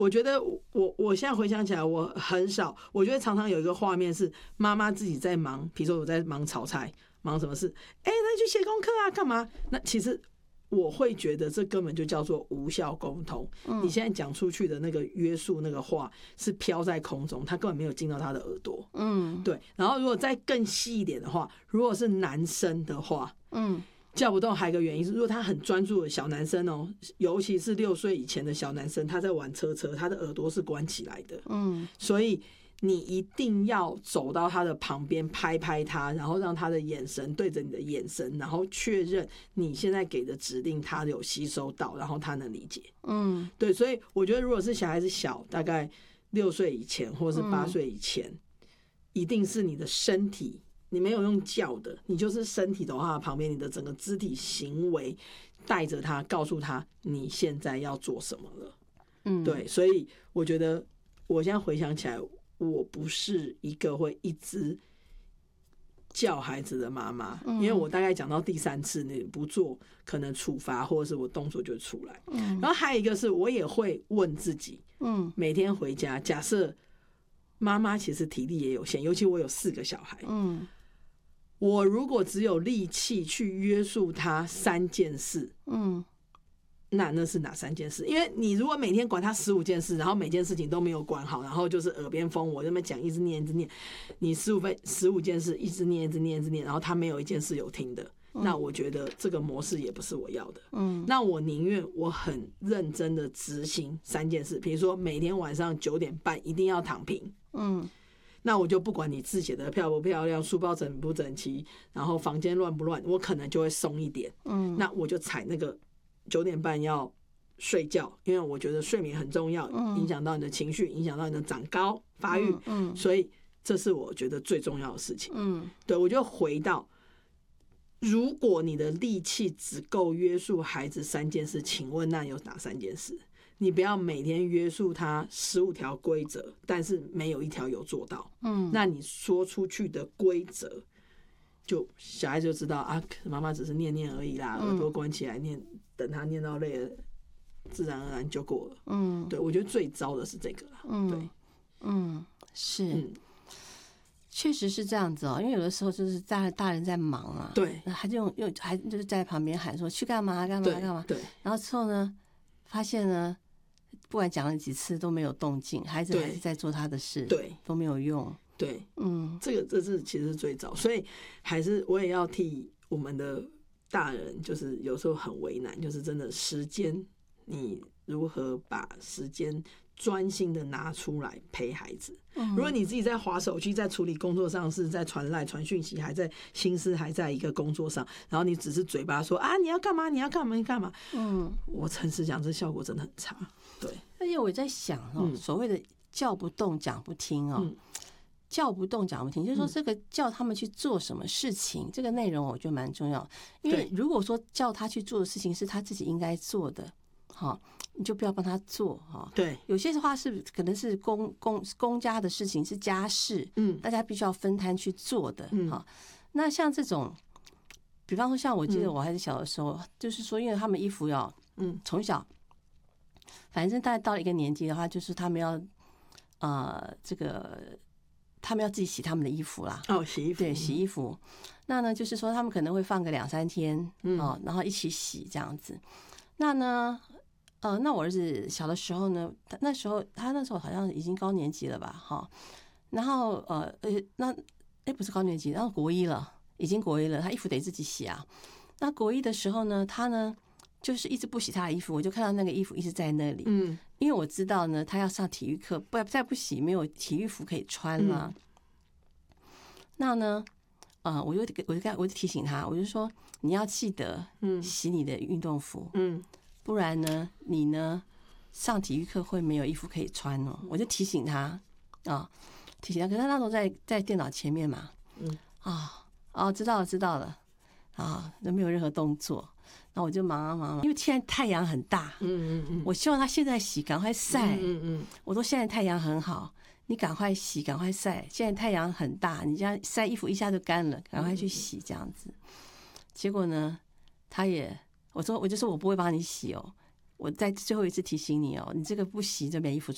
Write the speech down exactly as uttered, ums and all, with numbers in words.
我觉得我我现在回想起来，我很少，我觉得常常有一个画面是妈妈自己在忙，比如说我在忙炒菜，忙什么事，哎、欸，那去写功课啊，干嘛？那其实我会觉得这根本就叫做无效沟通。嗯、你现在讲出去的那个约束那个话是飘在空中，他根本没有进到他的耳朵。嗯，对。然后如果再更细一点的话，如果是男生的话，嗯。叫不动还有一个原因是，如果他很专注的小男生哦，尤其是六岁以前的小男生，他在玩车车，他的耳朵是关起来的，嗯，所以你一定要走到他的旁边拍拍他，然后让他的眼神对着你的眼神，然后确认你现在给的指令他有吸收到，然后他能理解，嗯，对，所以我觉得如果是小孩子小，大概六岁以前或是八岁以前，嗯，一定是你的身体。你没有用叫的，你就是身体走到他的旁边，你的整个肢体行为带着他，告诉他你现在要做什么了。嗯，对，所以我觉得我现在回想起来，我不是一个会一直叫孩子的妈妈，嗯，因为我大概讲到第三次你不做，可能处罚或者是我动作就出来。嗯，然后还有一个是我也会问自己，嗯，每天回家，假设妈妈其实体力也有限，尤其我有四个小孩，嗯。我如果只有力气去约束他三件事，嗯，那那是哪三件事？因为你如果每天管他十五件事，然后每件事情都没有管好，然后就是耳边风，我这么讲，一直念一直念，你十五分十五件事一直念一直念一直念，然后他没有一件事有听的，嗯，那我觉得这个模式也不是我要的。嗯，那我宁愿我很认真的执行三件事，比如说每天晚上九点半一定要躺平，嗯。那我就不管你字写的漂不漂亮，书包整不整齐，然后房间乱不乱，我可能就会松一点。嗯，那我就踩那个九点半要睡觉，因为我觉得睡眠很重要，影响到你的情绪，影响到你的长高发育。嗯，所以这是我觉得最重要的事情。嗯，对，我就回到，如果你的力气只够约束孩子三件事，请问那有哪三件事？你不要每天约束他十五条规则，但是没有一条有做到。嗯，那你说出去的规则，就小孩就知道啊，妈妈只是念念而已啦，耳朵关起来念，等他念到累了，自然而然就过了。嗯，对，我觉得最糟的是这个啦。嗯，对， 嗯，是，嗯，确实是这样子哦。因为有的时候就是大大人在忙啊， 对， 还就用用还就是在旁边喊说去干嘛干嘛干嘛， 对， 然后之后呢，发现呢。不管讲了几次都没有动静，孩子还是在做他的事， 对， 都没有用。 对，嗯，这个这是其实是最早，所以还是我也要替我们的大人，就是有时候很为难，就是真的时间，你如何把时间专心的拿出来陪孩子。如果你自己在滑手机，在处理工作上是在传赖传讯息，还在心思还在一个工作上，然后你只是嘴巴说啊你要干嘛你要干嘛你干嘛，嗯，我诚实讲，这效果真的很差。对， 而且我在想哦，嗯，所谓的叫不动讲不听哦，嗯，叫不动讲不听，就是说这个叫他们去做什么事情，嗯，这个内容我觉得蛮重要。因为如果说叫他去做的事情是他自己应该做的，好，你就不要帮他做哈。 对， 有些话是可能是公公公家的事情，是家事，嗯，大家必须要分摊去做的，嗯，哈。那像这种，比方说像我记得我还是小的时候，嗯，就是说，因为他们衣服要，嗯，从小，反正大概到了一个年纪的话，就是他们要，呃，这个他们要自己洗他们的衣服啦。 哦，洗衣服， 对，洗衣服。那呢，就是说他们可能会放个两三天，嗯，哦，然后一起洗这样子。那呢？呃，那我儿子小的时候呢，他那时候他那时候好像已经高年级了吧，哈，然后呃呃，那哎不是高年级，然后国一了，已经国一了，他衣服得自己洗啊。那国一的时候呢，他呢就是一直不洗他的衣服，我就看到那个衣服一直在那里，嗯，因为我知道呢，他要上体育课，不再不洗，没有体育服可以穿了。嗯，那呢？呃，我就我就我就提醒他，我就说你要记得，嗯，洗你的运动服，嗯，不然呢，你呢上体育课会没有衣服可以穿哦。我就提醒他啊，提醒他。可是他那时候在在电脑前面嘛，嗯啊哦，知道了知道了啊，都没有任何动作。那我就忙啊忙啊，因为现在太阳很大，嗯嗯嗯，我希望他现在洗，赶快晒，嗯嗯，我说现在太阳很好。你赶快洗，赶快晒。现在太阳很大，你这样晒衣服一下就干了，赶快去洗这样子。结果呢，他也我说我就说我不会帮你洗哦，我再最后一次提醒你哦，你这个不洗就没衣服